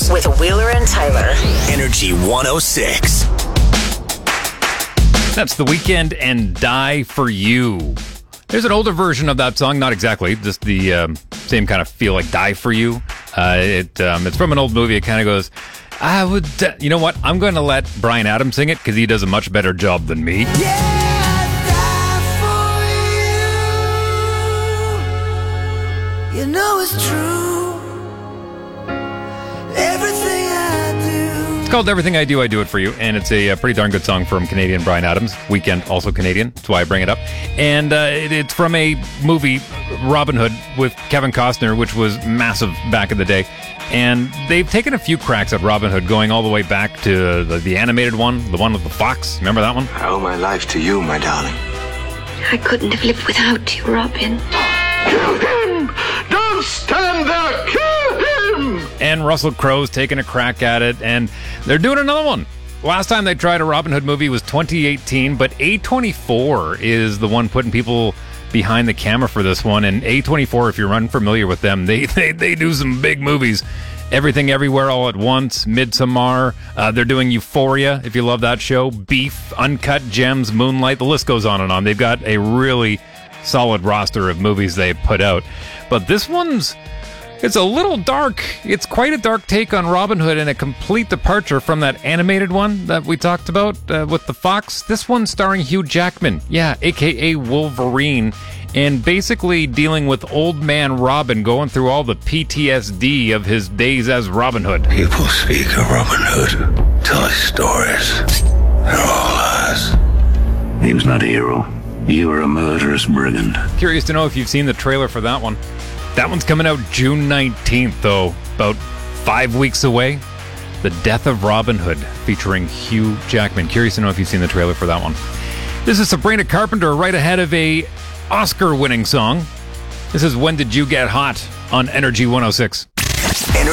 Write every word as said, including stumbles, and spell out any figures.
with Wheeler and Tyler. Energy one oh six. That's The Weeknd and Die For You. There's an older version of that song, not exactly, just the um, same kind of feel like Die For You. Uh, it um, It's from an old movie. It kind of goes, I would, uh, you know what? I'm going to let Bryan Adams sing it because he does a much better job than me. Yeah, I die for you. You know it's true. Everything I do. It's called Everything I Do, I Do It For You, and it's a, a pretty darn good song from Canadian Bryan Adams. Weeknd, also Canadian. That's why I bring it up. And uh, it, it's from a movie, Robin Hood, with Kevin Costner, which was massive back in the day. And they've taken a few cracks at Robin Hood, going all the way back to the, the animated one, the one with the fox. Remember that one? I owe my life to you, my darling. I couldn't have lived without you, Robin. Kill him! Don't stand there! Kill him! And Russell Crowe's taking a crack at it, and they're doing another one. Last time they tried a Robin Hood movie was twenty eighteen, but A twenty-four is the one putting people behind the camera for this one. And A twenty-four, if you're unfamiliar with them, they they, they do some big movies. Everything Everywhere All at Once, Midsommar. Uh, they're doing Euphoria, if you love that show. Beef, Uncut Gems, Moonlight. The list goes on and on. They've got a really solid roster of movies they put out. But this one's, it's a little dark. It's quite a dark take on Robin Hood and a complete departure from that animated one that we talked about uh, with the fox. This one starring Hugh Jackman, yeah, a k a. Wolverine, and basically dealing with old man Robin going through all the P T S D of his days as Robin Hood. People speak of Robin Hood, tell us stories. They're all lies. He was not a hero. You were a murderous brigand. Curious to know if you've seen the trailer for that one. That one's coming out June nineteenth, though, about five weeks away. The Death of Robin Hood, featuring Hugh Jackman. Curious to know if you've seen the trailer for that one. This is Sabrina Carpenter right ahead of a Oscar-winning song. This is When Did You Get Hot on Energy one oh six.